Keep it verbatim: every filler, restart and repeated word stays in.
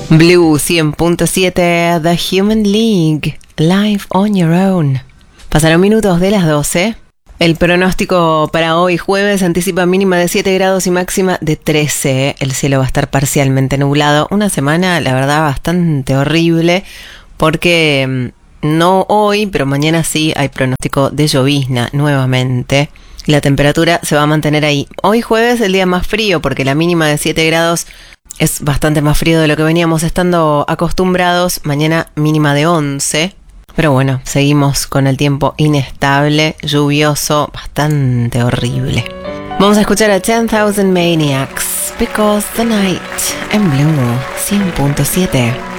Blue cien punto siete, The Human League, Live on Your Own. Pasaron minutos de las doce. El pronóstico para hoy jueves anticipa mínima de siete grados y máxima de trece. El cielo va a estar parcialmente nublado. Una semana, la verdad, bastante horrible porque no hoy, pero mañana sí hay pronóstico de llovizna nuevamente. La temperatura se va a mantener ahí. Hoy jueves el día más frío porque la mínima de siete grados es bastante más frío de lo que veníamos estando acostumbrados. Mañana mínima de once. Pero bueno, seguimos con el tiempo inestable, lluvioso, bastante horrible. Vamos a escuchar a ten thousand Maniacs, Because the Night, en Blue cien punto siete.